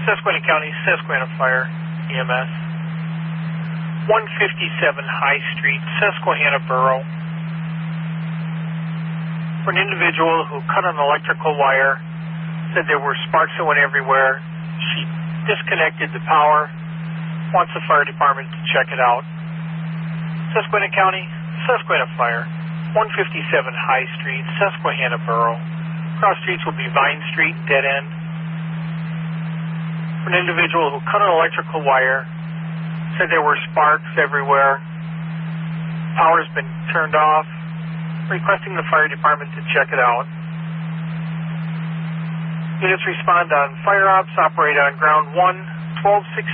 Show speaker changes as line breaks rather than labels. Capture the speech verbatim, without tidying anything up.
Susquehanna County, Susquehanna Fire, E M S. one fifty-seven High Street, Susquehanna Borough. For an individual who cut an electrical wire, said there were sparks that went everywhere. She disconnected the power, wants the fire department to check it out. Susquehanna County, Susquehanna Fire, one fifty-seven High Street, Susquehanna Borough. Cross streets will be Vine Street, dead end. For an individual who cut an electrical wire, said there were sparks everywhere. Power's been turned off, requesting the fire department to check it out. Units respond on fire ops, operate on ground one, twelve sixty.